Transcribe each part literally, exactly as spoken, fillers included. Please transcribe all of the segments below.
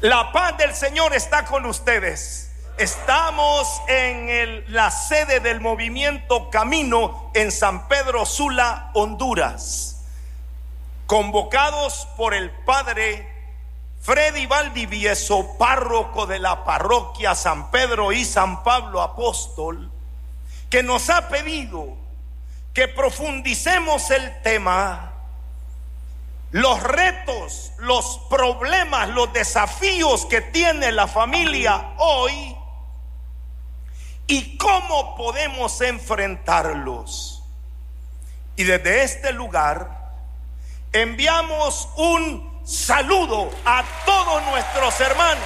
La paz del Señor está con ustedes. Estamos en el, la sede del movimiento Camino en San Pedro Sula, Honduras, convocados por el padre Freddy Valdivieso, párroco de la parroquia San Pedro y San Pablo Apóstol, que nos ha pedido que profundicemos el tema: los retos, los problemas, los desafíos que tiene la familia hoy y cómo podemos enfrentarlos. Y desde este lugar enviamos un saludo a todos nuestros hermanos.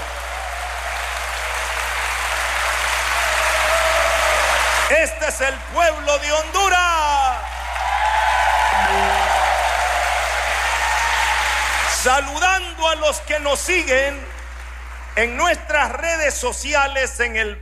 Este es el pueblo de Honduras, saludando a los que nos siguen en nuestras redes sociales, en el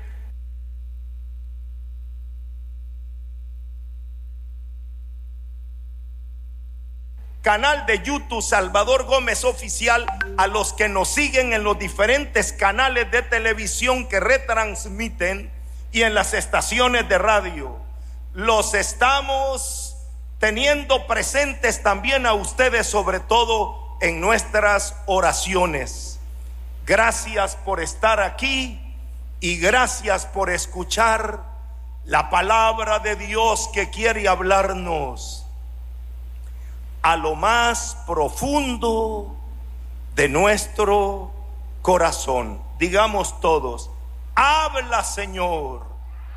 canal de YouTube Salvador Gómez Oficial, a los que nos siguen en los diferentes canales de televisión que retransmiten y en las estaciones de radio. Los estamos teniendo presentes también a ustedes, sobre todo en nuestras oraciones. Gracias por estar aquí y gracias por escuchar la palabra de Dios que quiere hablarnos a lo más profundo de nuestro corazón. Digamos todos: habla, Señor,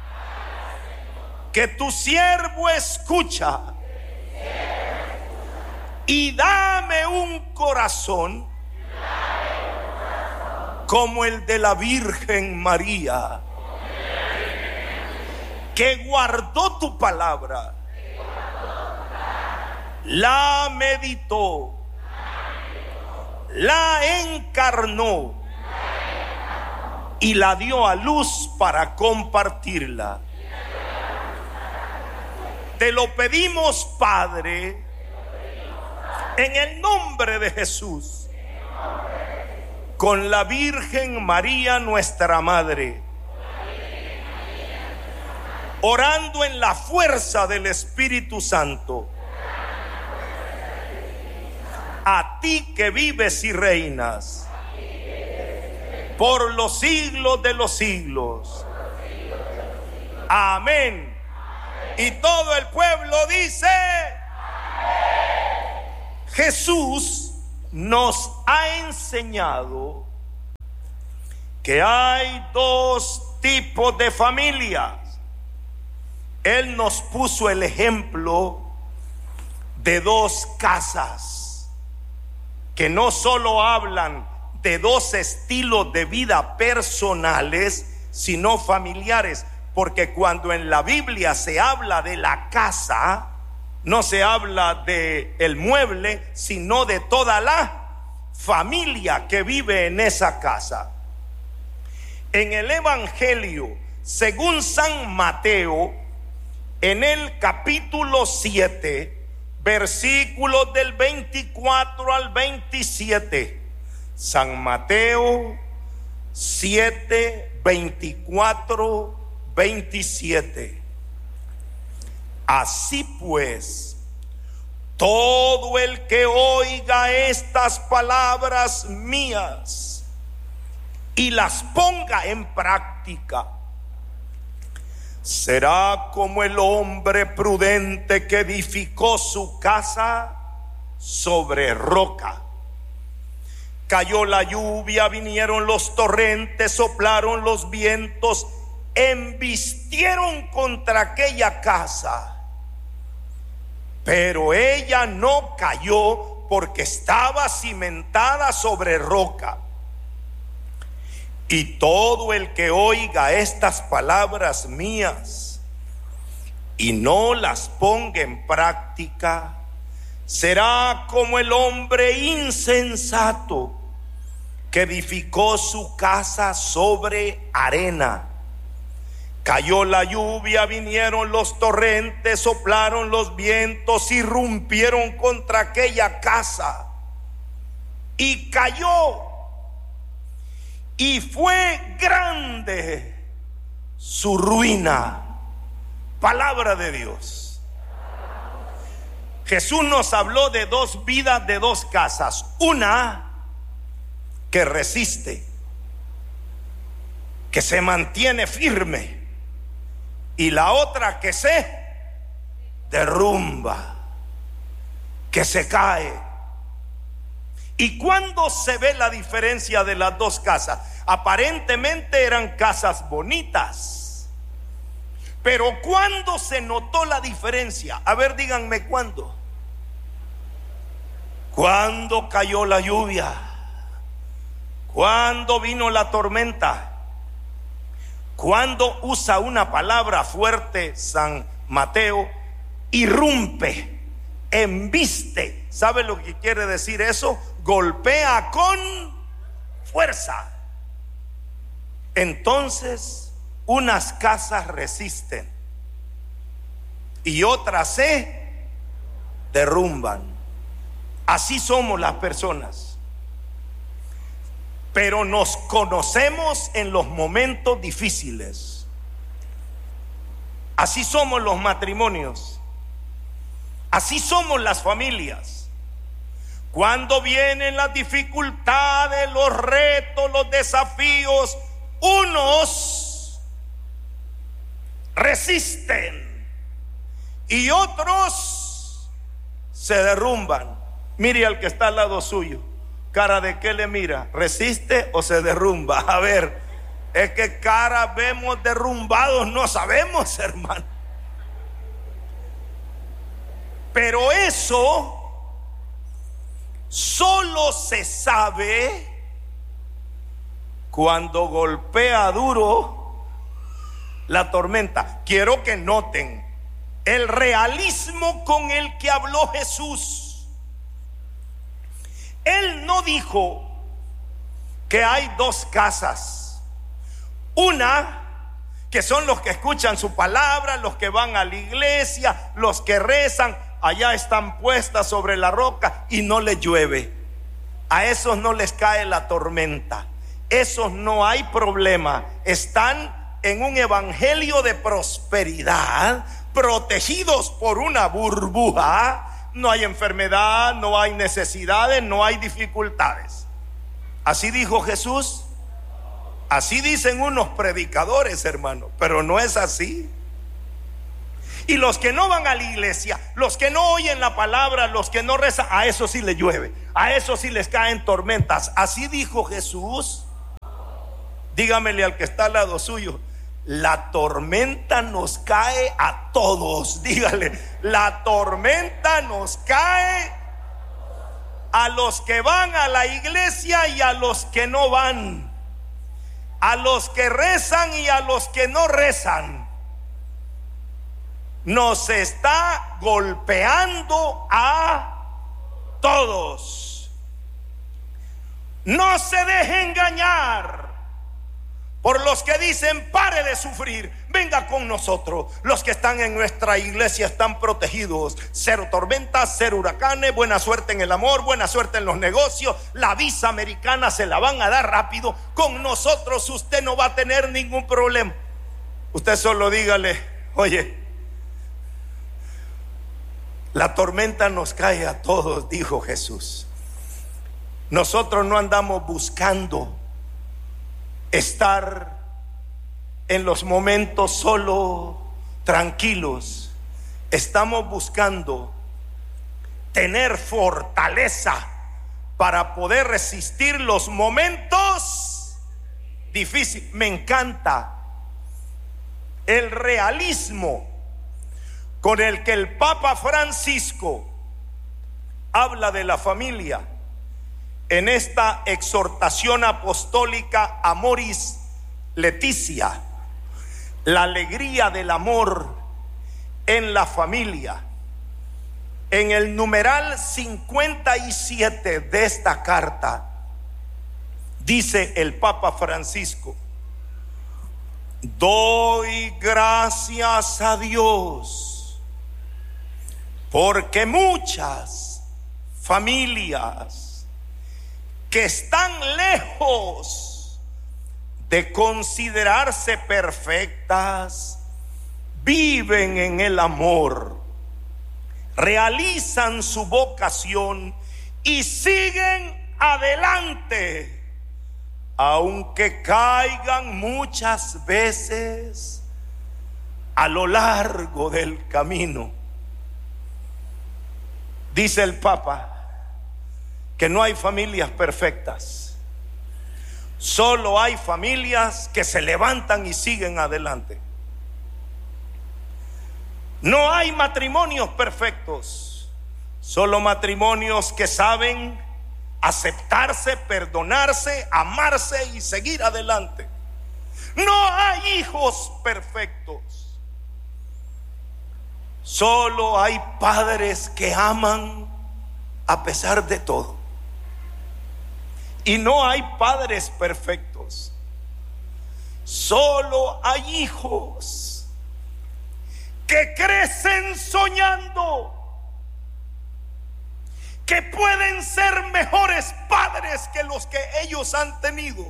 que tu siervo escucha, y dame un corazón como el de la Virgen María, que guardó tu palabra, la meditó, la encarnó y la dio a luz para compartirla. Te lo pedimos, Padre, en el nombre de Jesús, con la Virgen María, nuestra Madre, orando en la fuerza del Espíritu Santo, a ti que vives y reinas por los siglos de los siglos. Amén. Y todo el pueblo dice: Jesús nos ha enseñado que hay dos tipos de familias. Él nos puso el ejemplo de dos casas que no solo hablan de dos estilos de vida personales, sino familiares. Porque cuando en la Biblia se habla de la casa, no se habla de el mueble, sino de toda la familia que vive en esa casa. En el Evangelio según San Mateo, en el capítulo siete, versículos del veinticuatro al veintisiete. San Mateo siete, veinticuatro, veintisiete. Así pues, todo el que oiga estas palabras mías y las ponga en práctica, será como el hombre prudente que edificó su casa sobre roca. Cayó la lluvia, vinieron los torrentes, soplaron los vientos, embistieron contra aquella casa, pero ella no cayó porque estaba cimentada sobre roca. Y todo el que oiga estas palabras mías y no las ponga en práctica, será como el hombre insensato que edificó su casa sobre arena. Cayó la lluvia, vinieron los torrentes, soplaron los vientos, irrumpieron contra aquella casa y cayó. y fue grande su ruina. Palabra de Dios. Jesús nos habló de dos vidas, de dos casas. Una que resiste, que se mantiene firme, y la otra que se derrumba, que se cae. ¿Y cuándo se ve la diferencia de las dos casas? Aparentemente eran casas bonitas, pero ¿cuándo se notó la diferencia? A ver, díganme cuándo. ¿Cuándo cayó la lluvia? ¿Cuándo vino la tormenta? ¿Cuándo usa una palabra fuerte San Mateo? Irrumpe, embiste. ¿Sabe lo que quiere decir eso? Golpea con fuerza. Entonces, unas casas resisten y otras se derrumban. Así somos las personas. Pero nos conocemos en los momentos difíciles. Así somos los matrimonios. Así somos las familias. Cuando vienen las dificultades, los retos, los desafíos, unos resisten y otros se derrumban. Mire al que está al lado suyo. ¿Cara de qué le mira? ¿Resiste o se derrumba? A ver, es que cara vemos derrumbados, no sabemos, hermano. Pero eso solo se sabe cuando golpea duro la tormenta. Quiero que noten el realismo con el que habló Jesús. Él no dijo que hay dos casas. Una, que son los que escuchan su palabra, los que van a la iglesia, los que rezan, allá están puestas sobre la roca y no les llueve. A esos no les cae la tormenta. Esos no hay problema. Están en un evangelio de prosperidad, protegidos por una burbuja. No hay enfermedad, no hay necesidades, no hay dificultades. Así dijo Jesús. Así dicen unos predicadores, hermano, pero no es así. Y los que no van a la iglesia, los que no oyen la palabra, los que no rezan, a eso sí les llueve, a eso sí les caen tormentas. Así dijo Jesús. Dígamele al que está al lado suyo: la tormenta nos cae a todos. Dígale, la tormenta nos cae a los que van a la iglesia y a los que no van, a los que rezan y a los que no rezan. Nos está golpeando a todos. No se deje engañar por los que dicen: pare de sufrir, venga con nosotros. Los que están en nuestra iglesia están protegidos. Cero tormentas, cero huracanes, buena suerte en el amor, buena suerte en los negocios. La visa americana se la van a dar rápido. Con nosotros usted no va a tener ningún problema. Usted solo dígale: oye, la tormenta nos cae a todos, dijo Jesús. Nosotros no andamos buscando estar en los momentos solo tranquilos. Estamos buscando tener fortaleza para poder resistir los momentos difíciles. Me encanta el realismo con el que el Papa Francisco habla de la familia en esta exhortación apostólica Amoris Laetitia, la alegría del amor en la familia. En el numeral cincuenta y siete de esta carta dice el Papa Francisco: doy gracias a Dios porque muchas familias que están lejos de considerarse perfectas, viven en el amor, realizan su vocación y siguen adelante, aunque caigan muchas veces a lo largo del camino. Dice el Papa que no hay familias perfectas, solo hay familias que se levantan y siguen adelante. No hay matrimonios perfectos, solo matrimonios que saben aceptarse, perdonarse, amarse y seguir adelante. No hay hijos perfectos, solo hay padres que aman a pesar de todo. Y no hay padres perfectos, solo hay hijos que crecen soñando que pueden ser mejores padres que los que ellos han tenido.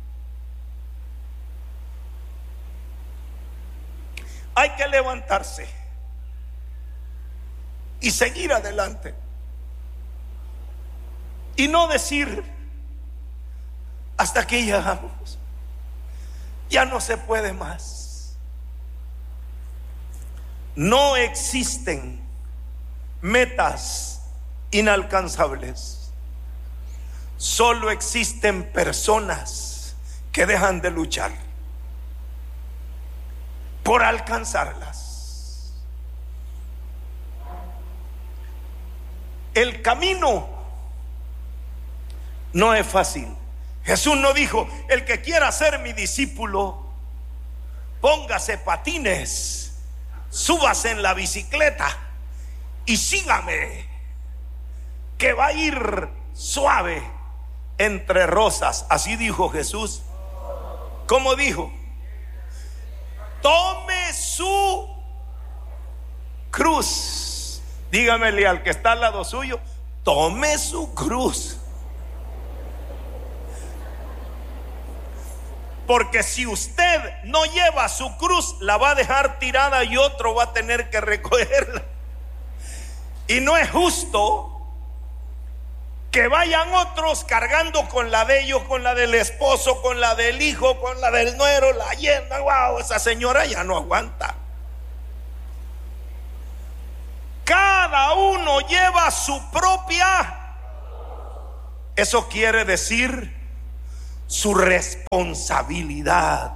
Hay que levantarse y seguir adelante y no decir hasta aquí llegamos, ya no se puede más. No existen metas inalcanzables, solo existen personas que dejan de luchar por alcanzarlas. El camino no es fácil. Jesús no dijo: el que quiera ser mi discípulo, póngase patines, súbase en la bicicleta y sígame, que va a ir suave entre rosas. Así dijo Jesús. ¿Cómo dijo? Tome su cruz. Dígamele al que está al lado suyo: tome su cruz. Porque si usted no lleva su cruz, la va a dejar tirada y otro va a tener que recogerla. Y no es justo que vayan otros cargando con la de ellos, con la del esposo, con la del hijo, con la del nuero, la yerna. Wow, esa señora ya no aguanta. Cada uno lleva su propia. Eso quiere decir su responsabilidad.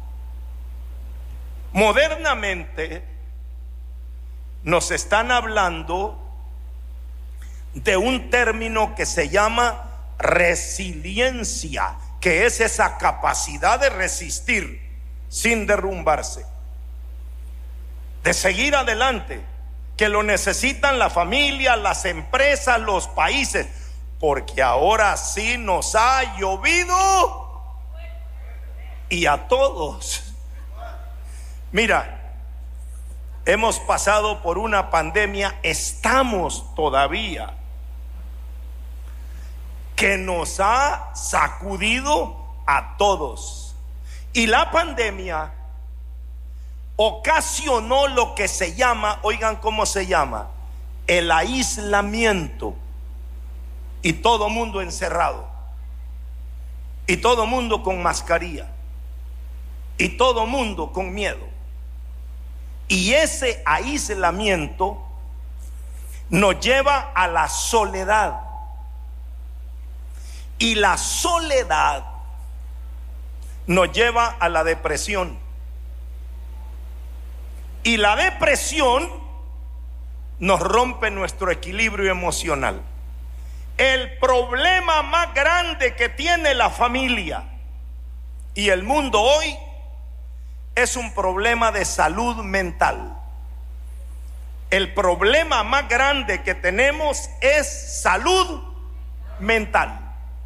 Modernamente nos están hablando de un término que se llama resiliencia, que es esa capacidad de resistir sin derrumbarse, de seguir adelante, que lo necesitan la familia, las empresas, los países, porque ahora sí nos ha llovido y a todos. Mira, hemos pasado por una pandemia, estamos todavía, que nos ha sacudido a todos. Y la pandemia ocasionó lo que se llama, oigan cómo se llama, el aislamiento. Y todo mundo encerrado, y todo mundo con mascarilla, y todo mundo con miedo. Y ese aislamiento nos lleva a la soledad, y la soledad nos lleva a la depresión, y la depresión nos rompe nuestro equilibrio emocional. El problema más grande que tiene la familia y el mundo hoy es un problema de salud mental. El problema más grande que tenemos es salud mental.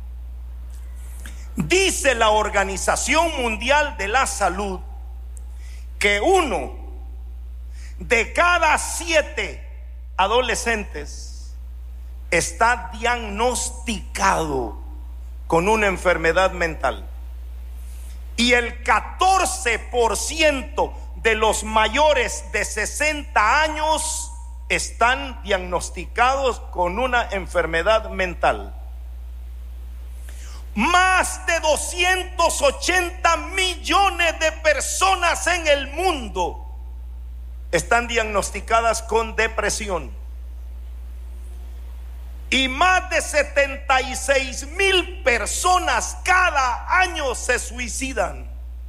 Dice la Organización Mundial de la Salud que uno de cada siete adolescentes está diagnosticado con una enfermedad mental. y el catorce por ciento de los mayores de sesenta años están diagnosticados con una enfermedad mental. Más de doscientos ochenta millones de personas en el mundo están diagnosticadas con depresión. Y más de setenta y seis mil personas cada año se suicidan.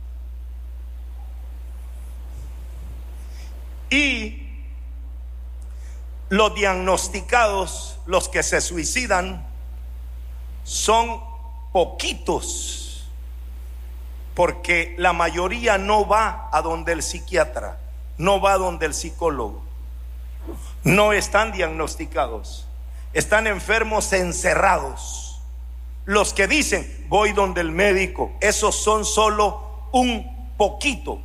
Y los diagnosticados, los que se suicidan, son poquitos, porque la mayoría no va a donde el psiquiatra, no va a donde el psicólogo, no están diagnosticados, están enfermos encerrados. Los que dicen voy donde el médico, esos son solo un poquito.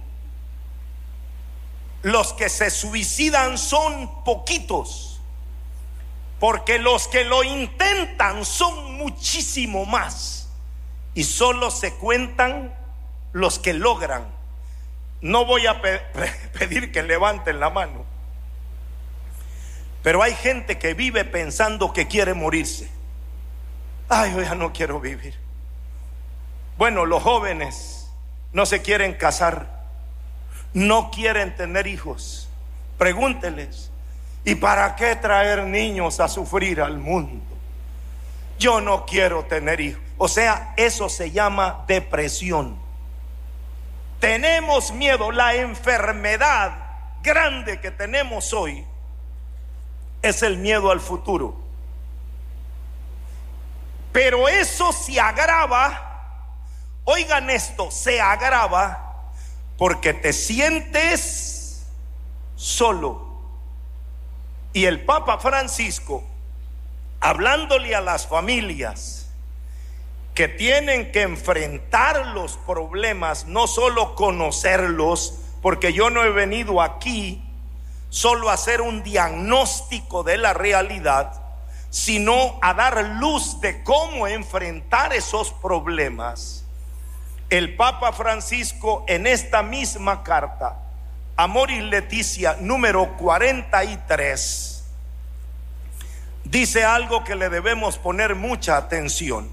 Los que se suicidan son poquitos, porque los que lo intentan son muchísimo más, y solo se cuentan los que logran. No voy a pe- pedir que levanten la mano, pero hay gente que vive pensando que quiere morirse. Ay, yo ya no quiero vivir. Bueno, los jóvenes no se quieren casar, no quieren tener hijos. Pregúnteles: ¿y para qué traer niños a sufrir al mundo? Yo no quiero tener hijos. O sea, eso se llama depresión. Tenemos miedo. La enfermedad grande que tenemos hoy es el miedo al futuro. Pero eso se agrava, oigan esto, se agrava porque te sientes solo. Y el Papa Francisco, hablándole a las familias que tienen que enfrentar los problemas, no solo conocerlos, porque yo no he venido aquí solo a hacer un diagnóstico de la realidad, sino a dar luz de cómo enfrentar esos problemas. El Papa Francisco, en esta misma carta, Amoris Laetitia número cuarenta y tres, dice algo que le debemos poner mucha atención.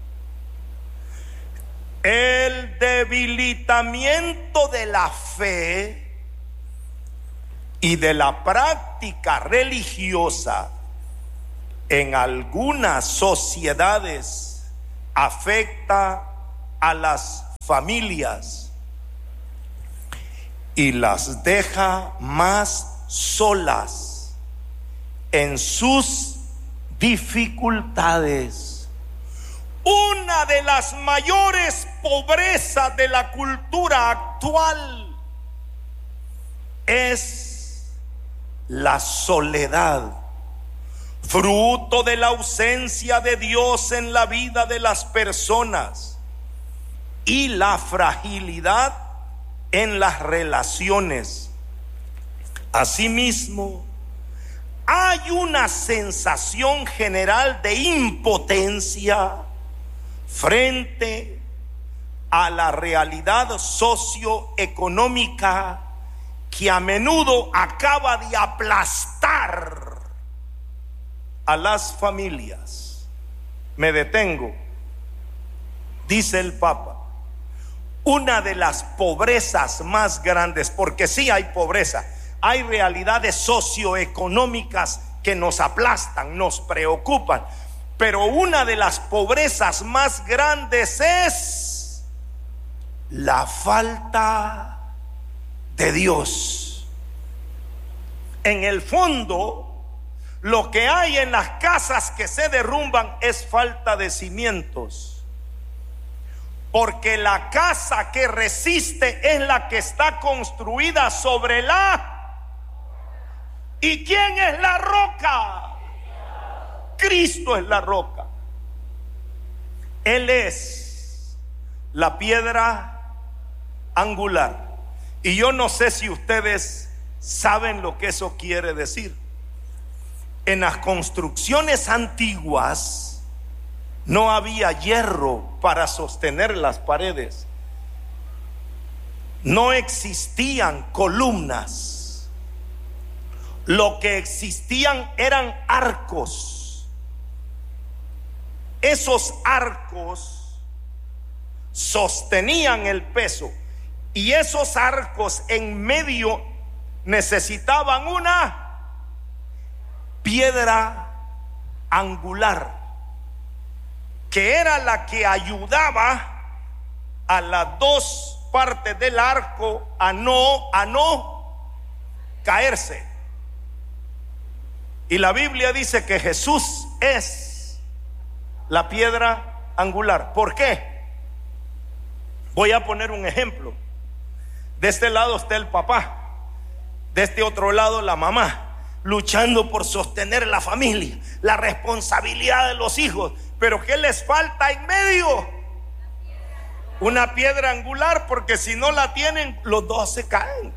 El debilitamiento de la fe y de la práctica religiosa en algunas sociedades afecta a las familias y las deja más solas en sus dificultades. Una de las mayores pobrezas de la cultura actual es la soledad, fruto de la ausencia de Dios en la vida de las personas y la fragilidad en las relaciones. Asimismo, hay una sensación general de impotencia frente a la realidad socioeconómica que a menudo acaba de aplastar a las familias. Me detengo. Dice el Papa, una de las pobrezas más grandes, porque sí hay pobreza, hay realidades socioeconómicas que nos aplastan, nos preocupan, pero una de las pobrezas más grandes es la falta de Dios. En el fondo, lo que hay en las casas que se derrumban es falta de cimientos, porque la casa que resiste es la que está construida sobre la... ¿Y quién es la roca? Cristo es la roca. Él es la piedra angular. Y yo no sé si ustedes saben lo que eso quiere decir. En las construcciones antiguas no había hierro para sostener las paredes. no existían columnas, lo que existían eran arcos. Esos arcos sostenían el peso, y esos arcos en medio necesitaban una piedra angular, que era la que ayudaba a las dos partes del arco a no, a no caerse. Y la Biblia dice que Jesús es la piedra angular. ¿Por qué? Voy a poner un ejemplo. De este lado está el papá, de este otro lado la mamá, luchando por sostener la familia, la responsabilidad de los hijos. Pero ¿qué les falta en medio? Una piedra angular, porque si no la tienen, los dos se caen.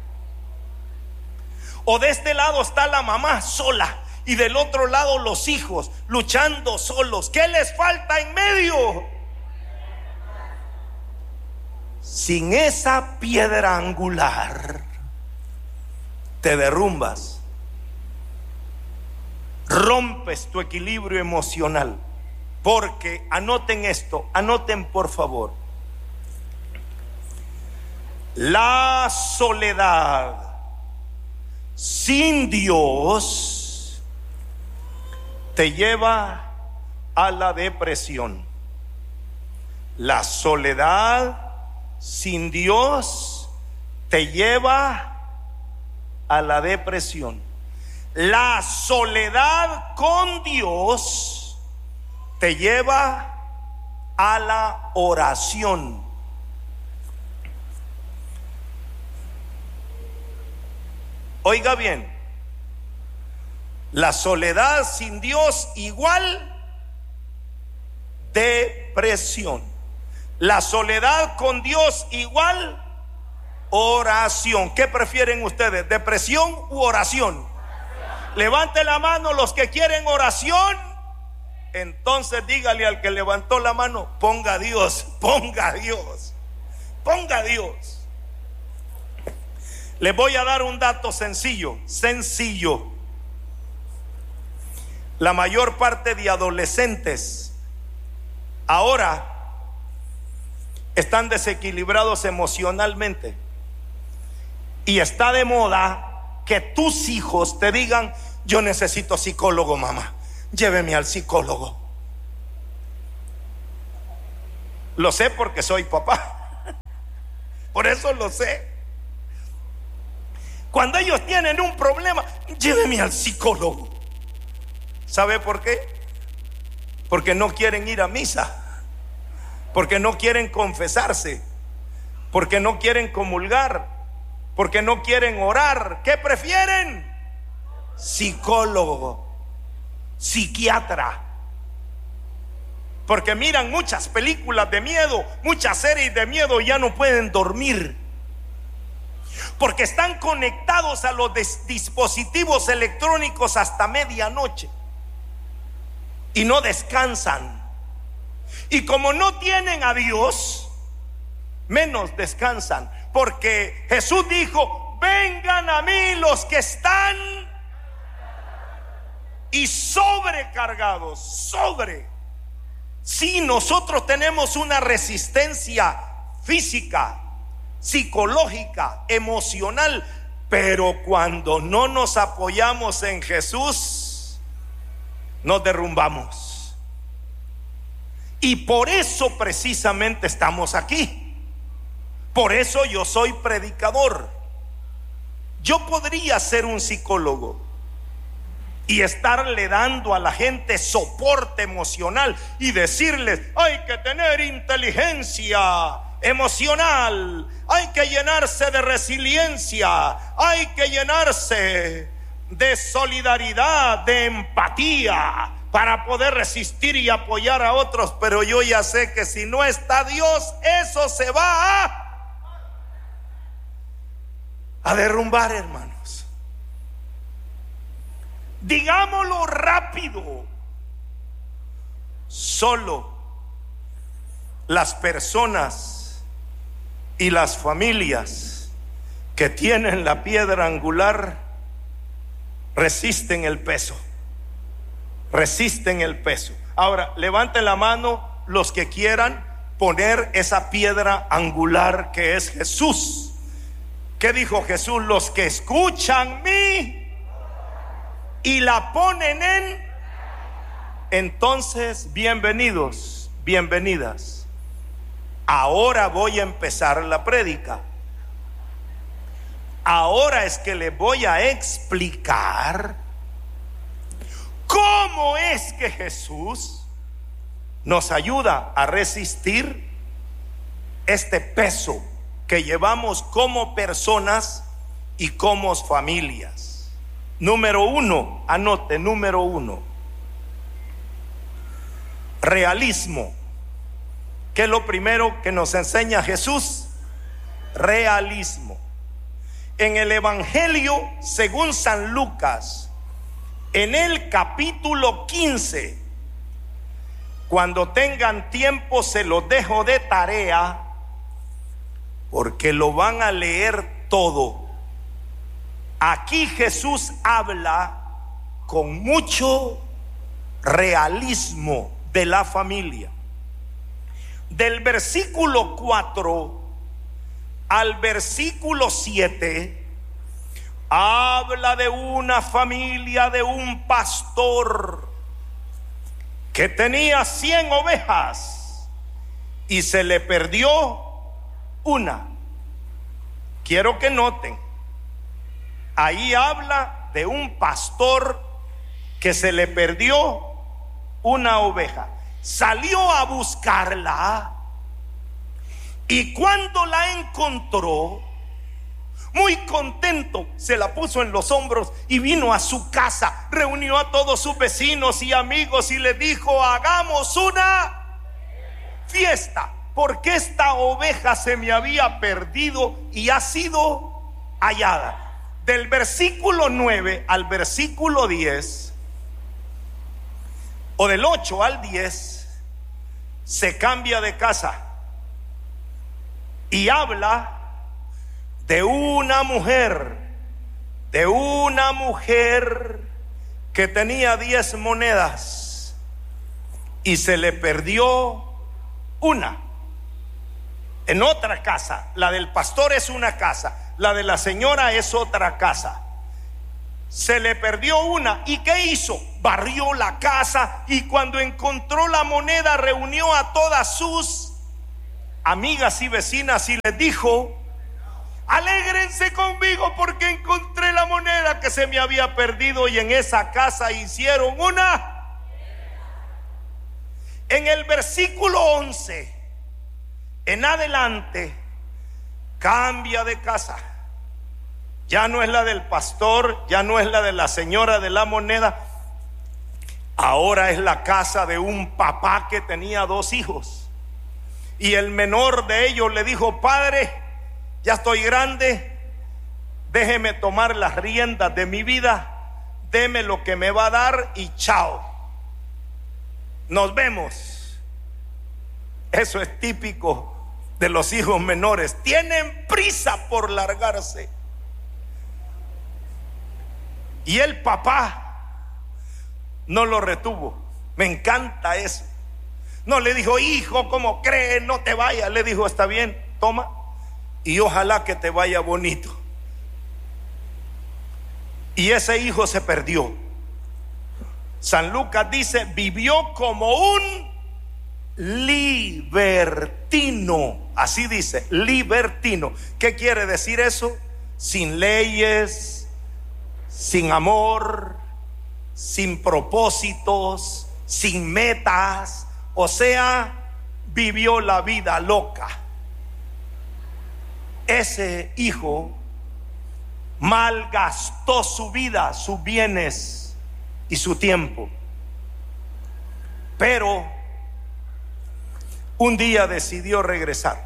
O de este lado está la mamá sola, y del otro lado los hijos luchando solos. ¿Qué les falta en medio? Sin esa piedra angular te derrumbas, rompes tu equilibrio emocional. Porque anoten esto, anoten por favor: la soledad sin Dios te lleva a la depresión. La soledad sin Dios te lleva a la depresión. La soledad con Dios te lleva a la oración. Oiga bien, la soledad sin Dios igual depresión. La soledad con Dios igual oración. ¿Qué prefieren ustedes? ¿Depresión u oración? Oración. Levante la mano los que quieren oración. Entonces dígale al que levantó la mano: ponga a Dios, ponga a Dios, ponga a Dios. Les voy a dar un dato sencillo, sencillo. La mayor parte de adolescentes ahora están desequilibrados emocionalmente, y está de moda que tus hijos te digan: yo necesito psicólogo, mamá, lléveme al psicólogo. Lo sé porque soy papá, por eso lo sé. Cuando ellos tienen un problema, lléveme al psicólogo. ¿Sabe por qué? Porque no quieren ir a misa, porque no quieren confesarse, porque no quieren comulgar, porque no quieren orar. ¿Qué prefieren? Psicólogo, psiquiatra. Porque miran muchas películas de miedo, muchas series de miedo, y ya no pueden dormir, porque están conectados a los dispositivos electrónicos hasta medianoche y no descansan. Y como no tienen a Dios, menos descansan. Porque Jesús dijo: vengan a mí los que están y sobrecargados. Sobre. Si nosotros tenemos una resistencia física, psicológica, emocional, pero cuando no nos apoyamos en Jesús, nos derrumbamos. Y por eso precisamente estamos aquí. Por eso yo soy predicador. Yo podría ser un psicólogo y estarle dando a la gente soporte emocional y decirles: hay que tener inteligencia emocional, hay que llenarse de resiliencia, hay que llenarse de solidaridad, de empatía, para poder resistir y apoyar a otros. Pero yo ya sé que si no está Dios, eso se va a, a derrumbar, hermanos. Digámoslo rápido: solo las personas Y las familias que tienen la piedra angular resisten el peso, resisten el peso. Ahora, levanten la mano los que quieran poner esa piedra angular que es Jesús. ¿Qué dijo Jesús? Los que escuchan mí y la ponen en... Entonces, bienvenidos, bienvenidas. Ahora voy a empezar la prédica. Ahora es que les voy a explicar cómo es que Jesús nos ayuda a resistir este peso que llevamos como personas y como familias. Número uno, anote, número uno, realismo. ¿Qué es lo primero que nos enseña Jesús? Realismo. En el Evangelio según San Lucas, en el capítulo quince, cuando tengan tiempo se los dejo de tarea, porque lo van a leer todo. Aquí Jesús habla con mucho realismo de la familia. Del versículo cuatro al versículo siete habla de una familia, de un pastor que tenía cien ovejas y se le perdió una. Quiero que noten, ahí habla de un pastor que se le perdió una oveja. Salió a buscarla y cuando la encontró, muy contento, se la puso en los hombros y vino a su casa. Reunió a todos sus vecinos y amigos y le dijo: hagamos una fiesta, porque esta oveja se me había perdido y ha sido hallada. Del versículo nueve al versículo diez, o del ocho al diez, se cambia de casa y habla de una mujer, de una mujer que tenía diez monedas y se le perdió una. En otra casa, la del pastor es una casa, la de la señora es otra casa. Se le perdió una. ¿Y qué hizo? Barrió la casa y cuando encontró la moneda reunió a todas sus amigas y vecinas y les dijo: alégrense conmigo porque encontré la moneda que se me había perdido. Y en esa casa hicieron una. En el versículo once en adelante cambia de casa. Ya no es la del pastor, ya no es la de la señora de la moneda. Ahora es la casa de un papá que tenía dos hijos. Y el menor de ellos le dijo: padre, ya estoy grande, déjeme tomar las riendas de mi vida, deme lo que me va a dar y chao, nos vemos. Eso es típico de los hijos menores, tienen prisa por largarse. Y el papá no lo retuvo. Me encanta eso. No le dijo: hijo, ¿cómo crees? No te vayas. Le dijo: está bien, toma, y ojalá que te vaya bonito. Y ese hijo se perdió. San Lucas dice: vivió como un libertino. Así dice, libertino. ¿Qué quiere decir eso? Sin leyes, sin amor, sin propósitos, sin metas. O sea, vivió la vida loca. Ese hijo malgastó su vida, sus bienes y su tiempo. Pero un día decidió regresar.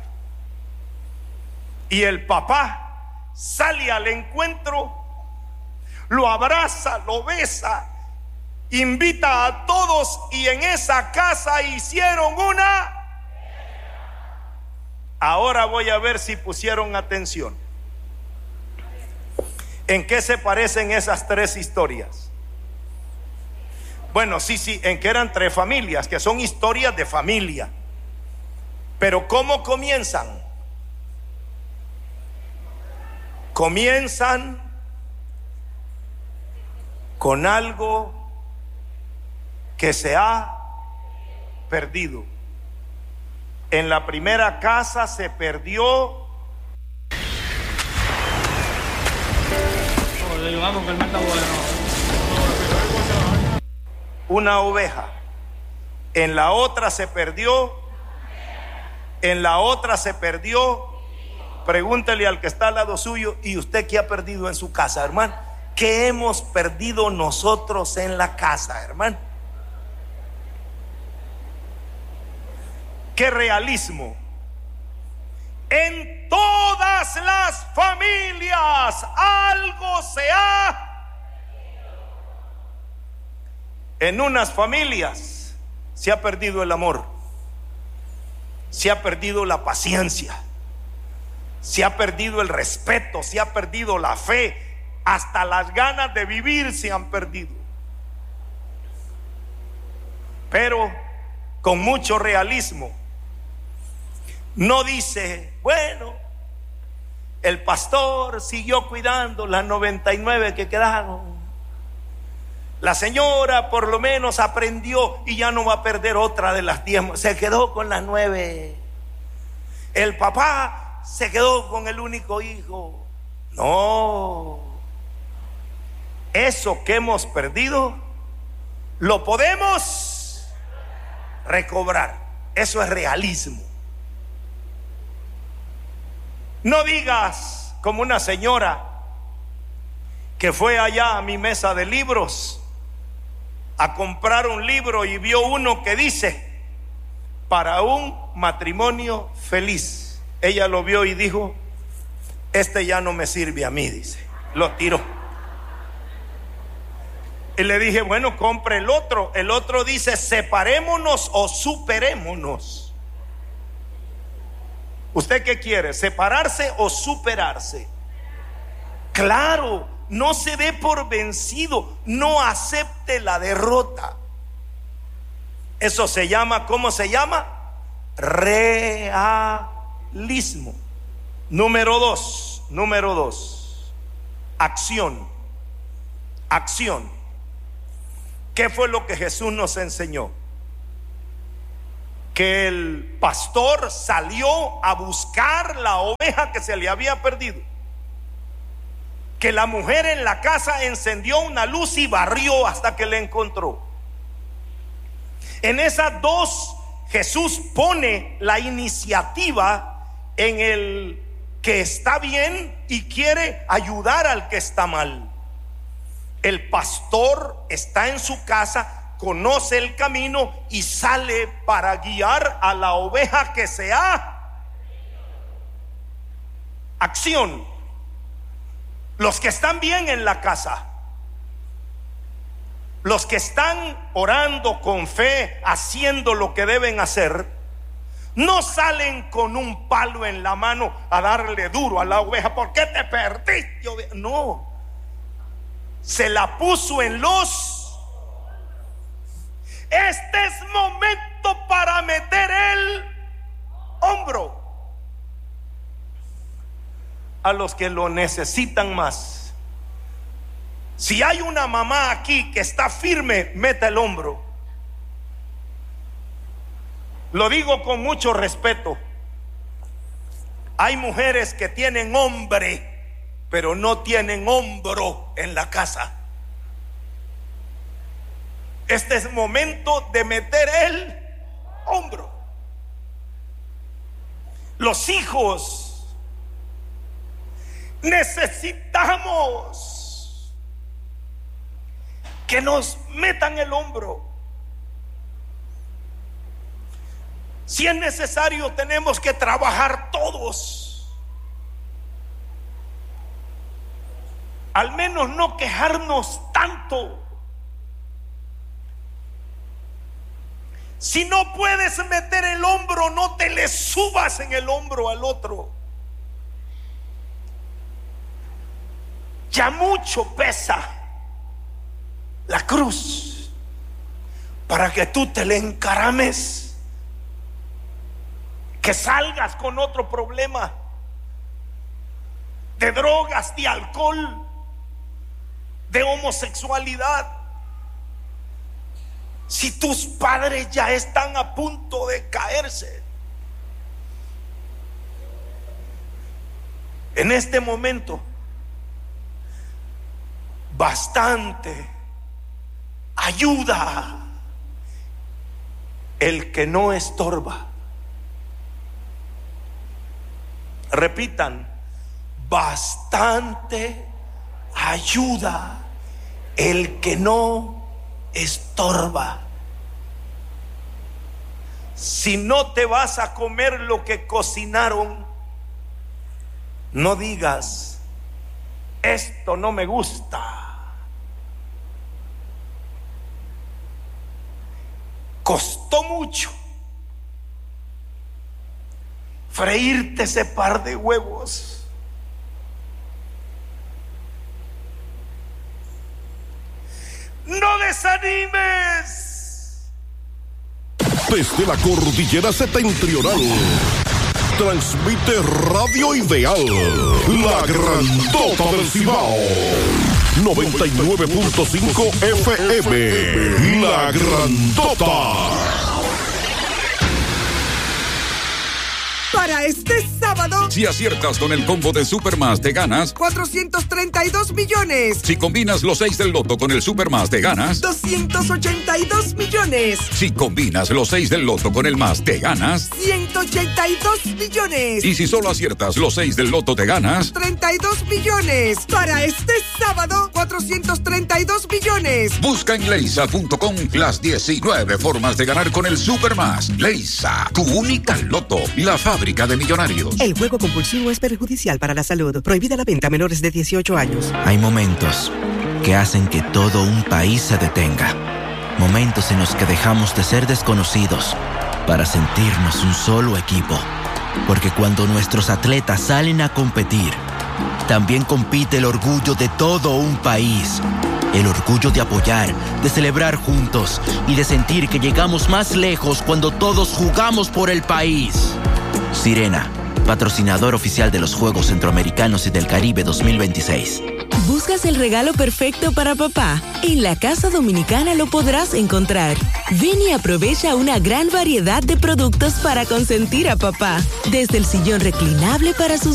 Y el papá sale al encuentro, lo abraza, lo besa, invita a todos y en esa casa hicieron una. Ahora voy a ver si pusieron atención. ¿En qué se parecen esas tres historias? Bueno, sí, sí, en que eran tres familias, que son historias de familia. Pero ¿cómo comienzan? Comienzan con algo que se ha perdido. En la primera casa se perdió una oveja. En la otra se perdió. En la otra se perdió. Pregúntele al que está al lado suyo: ¿y usted qué ha perdido en su casa, hermano? ¿Qué hemos perdido nosotros en la casa, hermano? ¡Qué realismo! En todas las familias algo se ha. En unas familias se ha perdido el amor, se ha perdido la paciencia, se ha perdido el respeto, se ha perdido la fe, hasta las ganas de vivir se han perdido. Pero con mucho realismo. No dice, bueno, el pastor siguió cuidando las noventa y nueve que quedaron. La señora por lo menos aprendió y ya no va a perder otra de las diez. Se quedó con las nueve. El papá se quedó con el único hijo. No. Eso que hemos perdido lo podemos recobrar. Eso es realismo. No digas como una señora que fue allá a mi mesa de libros a comprar un libro y vio uno que dice: para un matrimonio feliz. Ella lo vio y dijo: este ya no me sirve a mí, dice. Lo tiró. Y le dije: bueno, compre el otro. El otro dice: separémonos o superémonos. ¿Usted qué quiere? ¿Separarse o superarse? Claro, no se dé por vencido, no acepte la derrota. Eso se llama, ¿cómo se llama? Realismo. Número dos, número dos, acción, acción. ¿Qué fue lo que Jesús nos enseñó? Que el pastor salió a buscar la oveja que se le había perdido. Que la mujer en la casa encendió una luz y barrió hasta que le encontró. En esas dos, Jesús pone la iniciativa en el que está bien y quiere ayudar al que está mal. El pastor está en su casa, conoce el camino y sale para guiar a la oveja que se ha. Acción. Los que están bien en la casa, los que están orando con fe, haciendo lo que deben hacer, no salen con un palo en la mano a darle duro a la oveja. ¿Por qué te perdiste? No, se la puso en los. Este es momento para meter el hombro a los que lo necesitan más. Si hay una mamá aquí que está firme, meta el hombro. Lo digo con mucho respeto. Hay mujeres que tienen hombre, pero no tienen hombro en la casa. Este es momento de meter el hombro. Los hijos necesitamos que nos metan el hombro. Si es necesario, tenemos que trabajar todos. Al menos no quejarnos tanto. Si no puedes meter el hombro, no te le subas en el hombro al otro. Ya mucho pesa la cruz para que tú te le encarames, que salgas con otro problema de drogas, de alcohol, de homosexualidad. Si tus padres ya están a punto de caerse, en este momento, bastante ayuda el que no estorba. Repitan, bastante ayuda el que no estorba. Si no te vas a comer lo que cocinaron, no digas, esto no me gusta. Costó mucho freírte ese par de huevos. No desanimes. Desde la cordillera septentrional transmite Radio Ideal, la grandota del Cibao, noventa y nueve punto cinco F M, la grandota. Para este sábado, si aciertas con el combo de Supermás, te ganas cuatrocientos treinta y dos millones. Si combinas los seis del loto con el Supermás, te ganas doscientos ochenta y dos millones. Si combinas los seis del loto con el más, te ganas ciento ochenta y dos millones. Y si solo aciertas los seis del loto, te ganas treinta y dos millones. Para este sábado, cuatrocientos treinta y dos millones. Busca en leisa punto com las diecinueve formas de ganar con el Supermás. Leisa, tu única loto, la fábrica de millonarios. El juego compulsivo es perjudicial para la salud. Prohibida la venta a menores de dieciocho años. Hay momentos que hacen que todo un país se detenga. Momentos en los que dejamos de ser desconocidos para sentirnos un solo equipo. Porque cuando nuestros atletas salen a competir, también compite el orgullo de todo un país. El orgullo de apoyar, de celebrar juntos y de sentir que llegamos más lejos cuando todos jugamos por el país. Sirena, patrocinador oficial de los Juegos Centroamericanos y del Caribe dos mil veintiséis. ¿Buscas el regalo perfecto para papá? En la Casa Dominicana lo podrás encontrar. Ven y aprovecha una gran variedad de productos para consentir a papá. Desde el sillón reclinable para sus